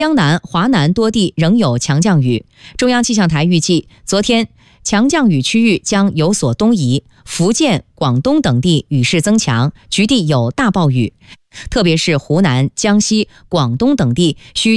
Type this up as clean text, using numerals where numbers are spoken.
江南、华南多地仍有强降雨。中央气象台预计，昨天强降雨区域将有所东移，福建、广东等地雨势增强，局地有大暴雨。特别是湖南、江西、广东等地需